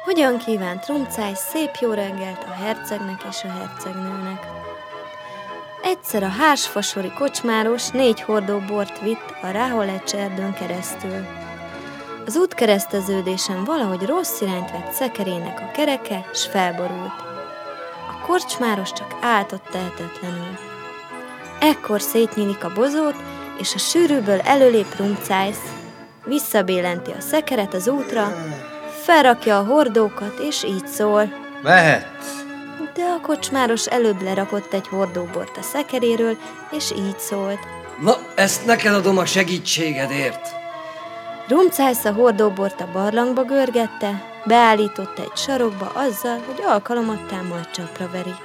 Hogyan kívánt Rumcáj szép jó reggelt a hercegnek és a hercegnőnek. Egyszer a hársfasori kocsmáros 4 hordó bort vitt a Ráholecs erdőn keresztül. Az útkereszteződésen valahogy rossz irányt vett szekerének a kereke, s felborult. A kocsmáros csak állt ott tehetetlenül. Ekkor szétnyílik a bozót, és a sűrűből előlép Rumcájsz, visszabélenti a szekeret az útra, felrakja a hordókat, és így szól. Mehetsz! De a kocsmáros előbb lerakott egy hordóbort a szekeréről, és így szólt. Na, ezt neked adom a segítségedért. Rumcájsz a hordóbort a barlangba görgette, beállította egy sarokba azzal, hogy alkalomattán majd csapra veri.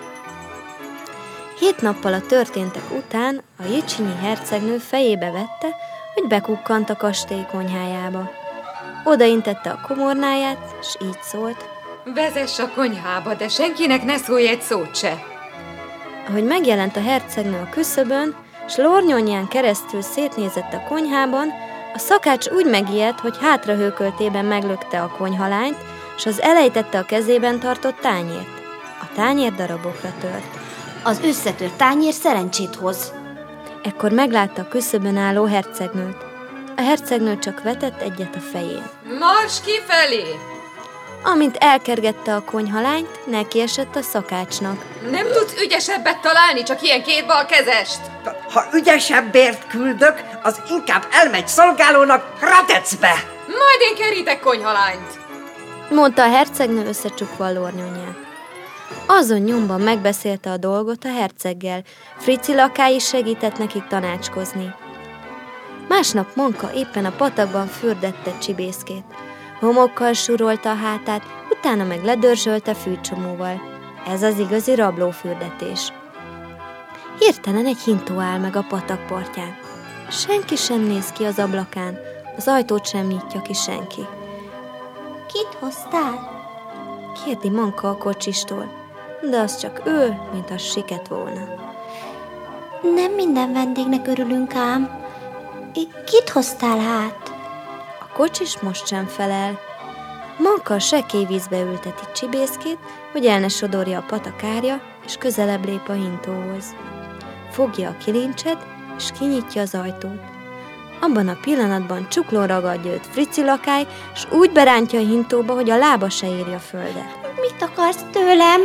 7 nappal a történtek után a Jicsinyi hercegnő fejébe vette, hogy bekukkant a kastély konyhájába. Odaintette a komornáját, s így szólt. Vezess a konyhába, de senkinek ne szólj egy szót se. Ahogy megjelent a hercegnő a küszöbön, s lornyonján keresztül szétnézett a konyhában, a szakács úgy megijedt, hogy hátrahőköltében meglökte a konyhalányt, s az elejtette a kezében tartott tányért. A tányér darabokra tört. Az összetört tányér szerencsét hoz. Ekkor meglátta a küszöbön álló hercegnőt. A hercegnő csak vetett egyet a fején. Mars kifelé! Amint elkergette a konyhalányt, nekiesett a szakácsnak. Nem tudsz ügyesebbet találni, csak ilyen 2 balkezest? Ha ügyesebbért küldök, az inkább elmegy szolgálónak Ratecbe. Majd én kerítek konyhalányt, mondta a hercegnő összecsukva a lornyonját. Azon nyomban megbeszélte a dolgot a herceggel, Frici lakái is segített nekik tanácskozni. Másnap Manka éppen a patakban fürdette Csibészkét. Homokkal súrolta a hátát, utána meg ledörzsölte fűcsomóval. Ez az igazi rablófürdetés. Hirtelen egy hintó áll meg a patak partján. Senki sem néz ki az ablakán, az ajtót sem nyitja ki senki. Kit hoztál? Kérdi Manka a kocsistól, de az csak ő, mint az siket volna. Nem minden vendégnek örülünk ám. Kit hoztál hát? A kocsis most sem felel. Manka a sekély vízbe ülteti Csibészkét, hogy el ne sodorja a patakárja, és közelebb lép a hintóhoz. Fogja a kilincset, és kinyitja az ajtót. Abban a pillanatban csuklón ragadja őt Frici lakály, és úgy berántja a hintóba, hogy a lába se éri a földet. Mit akarsz tőlem?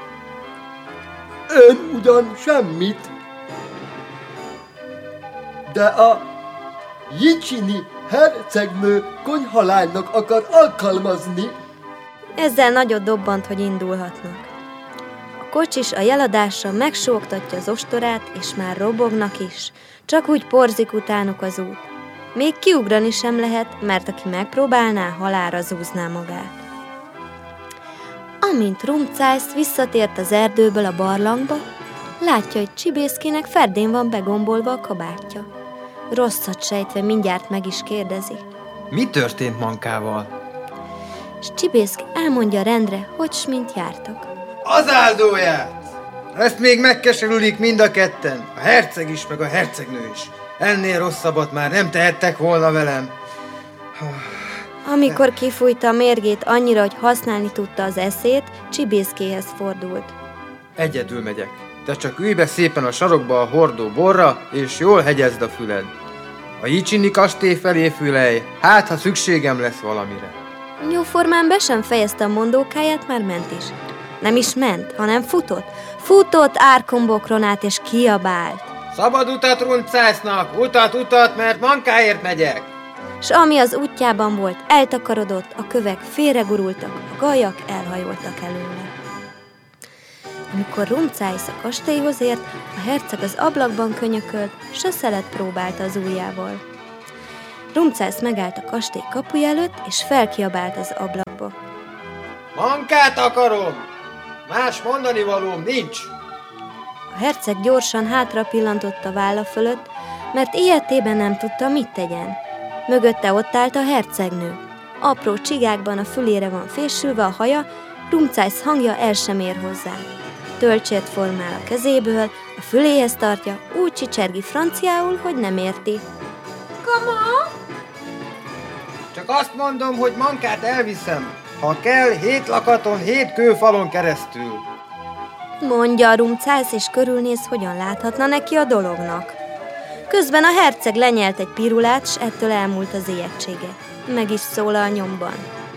Én ugyan semmit, de a Jicsinyi hercegnő konyhalánynak akar alkalmazni. Ezzel nagyot dobbant, hogy indulhatnak. A kocsis a jeladásra megsógtatja az ostorát, és már robognak is. Csak úgy porzik utánuk az út. Még kiugrani sem lehet, mert aki megpróbálná, halálra zúzná magát. Amint Rumcájsz visszatért az erdőből a barlangba, látja, hogy Csibészkének ferdén van begombolva a kabátja. Rosszat sejtve mindjárt meg is kérdezi. Mi történt Mankával? És Csibészk elmondja rendre, hogy s mint jártak. Az áldóját! Ezt még megkeserülik mind a ketten, a herceg is, meg a hercegnő is. Ennél rosszabbat már nem tehettek volna velem. Amikor kifújta a mérgét annyira, hogy használni tudta az eszét, Csibészkéhez fordult. Egyedül megyek. Te csak ülj be szépen a sarokba a hordó borra, és jól hegyezd a füled. A Jicsinyi kastély felé fülelj, hát ha szükségem lesz valamire. Jóformán be sem fejezte a mondókáját, már ment is. Nem is ment, hanem futott. Futott árkombokron át, és kiabált. Szabad utat Rumcájsznak, utat, mert Mankáért megyek. S ami az útjában volt, eltakarodott, a kövek félregurultak, a gajak elhajoltak előle. Amikor Rumcájsz a kastélyhoz ért, a herceg az ablakban könyökölt, s a szelet próbálta az ujjával. Rumcájsz megállt a kastély kapuja előtt, és felkiabált az ablakba. Mankát akarom! Más mondani valóm nincs! A herceg gyorsan hátra pillantott a válla fölött, mert ilyetében nem tudta, mit tegyen. Mögötte ott állt a hercegnő. Apró csigákban a fülére van fésülve a haja, Rumcájsz hangja el sem ér hozzá. Tölcsért formál a kezéből, a füléhez tartja, úgy csicsergi franciául, hogy nem érti. Kama? Csak azt mondom, hogy Mankát elviszem. Ha kell, 7 lakaton, 7 kőfalon keresztül. Mondja a Rumcász, és körülnéz, hogyan láthatna neki a dolognak. Közben a herceg lenyelt egy pirulát, s ettől elmúlt az ijegysége. Meg is szólal nyomban.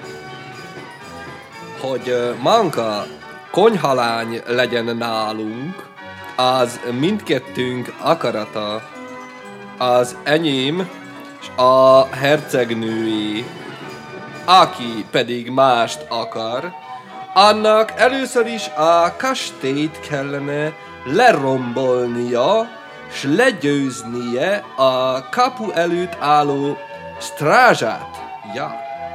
Hogy Manka konyhalány legyen nálunk, az mindkettőnk akarata. Az enyém és a hercegnői. Aki pedig mást akar, annak először is a kastélyt kellene lerombolnia, s legyőznie a kapu előtt álló strázsát. Ja.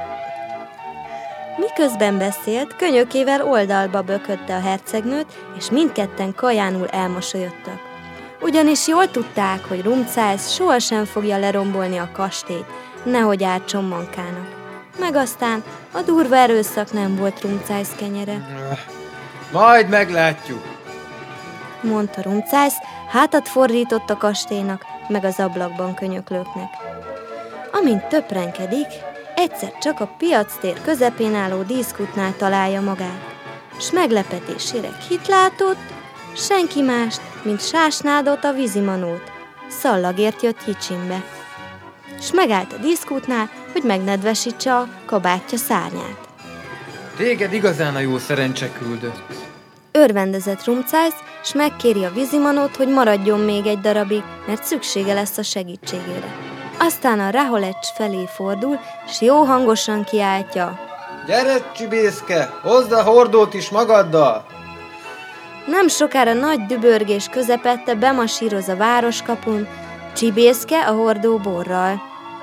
Miközben beszélt, könyökével oldalba bökötte a hercegnőt, és mindketten kajánul elmosolyodtak. Ugyanis jól tudták, hogy Rumcász sohasem fogja lerombolni a kastélyt, nehogy ártson Mankának. Meg aztán a durva erőszak nem volt Rumcász kenyere. Majd meglátjuk, Mondta Rumcász, hátat fordított a kastélynak, meg az ablakban könyöklőknek. Amint töprenkedik, egyszer csak a piactér közepén álló díszkutnál találja magát, s meglepetésére kit látott? Senki mást, mint Sásnádot, a vízimanót. Szallagért jött Jicsinbe. S megállt a díszkútnál, hogy megnedvesítse a kabátja szárnyát. téged igazán a jó szerencse küldött. Örvendezett Rumcász, s megkéri a vízimanót, hogy maradjon még egy darabig, mert szüksége lesz a segítségére. Aztán a Ráholecs felé fordul, s jó hangosan kiáltja. Gyere, Csibészke, hozd a hordót is magaddal! Nem sokára nagy dübörgés közepette bemasíroz a városkapun, Csibészke a hordó borral.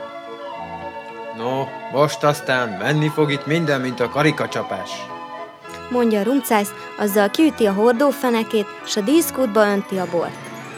No, most aztán menni fog itt minden, mint a karikacsapás. Mondja Rumcász, azzal kiüti a hordófenekét, s a díszkútba önti a bort.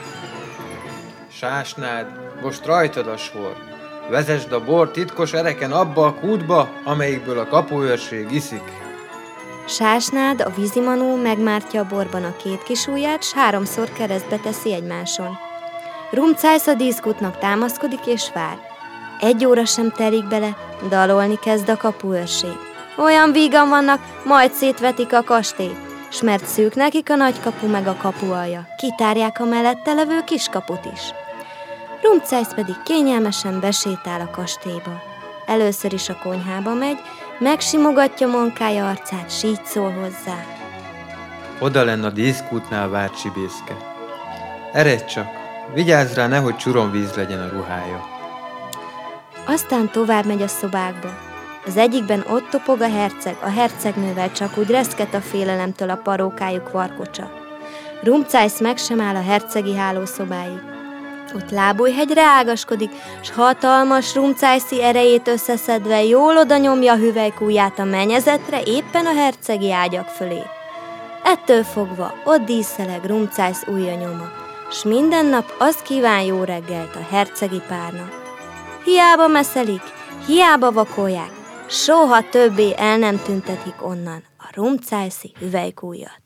Sásnád, most rajtad a sor. Vezesd a bort titkos ereken abba a kútba, amelyikből a kapuőrség iszik. Sásnád, a vízimanó megmártja a borban a két kis ujját, s 3-szor keresztbe teszi egymáson. Rumcász a díszkútnak támaszkodik és vár. 1 óra sem telik bele, dalolni kezd a kapuőrség. Olyan vígan vannak, majd szétvetik a kastélyt, s mert szűk nekik a nagy kapu meg a kapualja, kitárják a mellette levő kiskaput is. Rumcász pedig kényelmesen besétál a kastélyba. Először is a konyhába megy, megsimogatja Mankája arcát, s így szól hozzá. Oda lenn a díszkútnál vár Csibészke. Eredj csak, vigyázz rá, nehogy csuromvíz legyen a ruhája. Aztán tovább megy a szobákba. Az egyikben ott topog a hercegnővel csak úgy reszket a félelemtől a parókájuk varkocsa. Rumcász meg sem áll a hercegi hálószobáig. Ott lábújhegyre ágaskodik, s hatalmas Rumcászi erejét összeszedve jól oda nyomja a hüvelykújját a mennyezetre éppen a hercegi ágyak fölé. Ettől fogva ott díszeleg Rumcász ujja nyoma, s minden nap azt kíván jó reggelt a hercegi párnak. Hiába meszelik, hiába vakolják, soha többé el nem tüntetik onnan a Rumcászi hüvelykújat.